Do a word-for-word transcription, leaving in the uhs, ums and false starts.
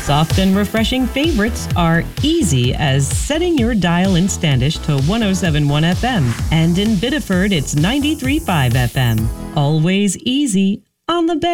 Soft and refreshing favorites are easy as setting your dial in Standish to one oh seven point one F M. And in Biddeford, it's ninety-three point five F M. Always easy on the Bay.